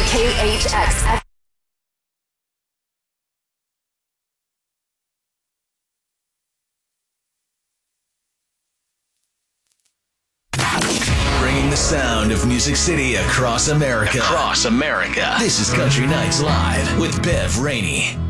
KHX. Bringing the sound of Music City across America. This is Country Nights Live with Bev Rainey.